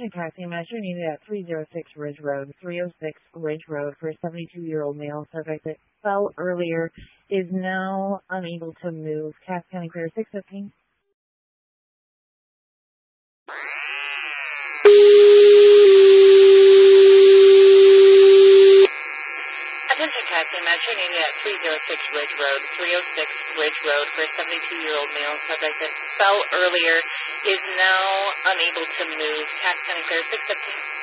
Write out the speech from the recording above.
Attention taxi master needed at 306 Ridge Road. 306 Ridge Road for a 72-year-old male subject that fell earlier is now unable to move. Cass County Clear 615. Attention taxi master needed at 306 Ridge Road. 306 Ridge Road for a 72-year-old male subject that fell earlier is now unable to move. Cass County Clear 615.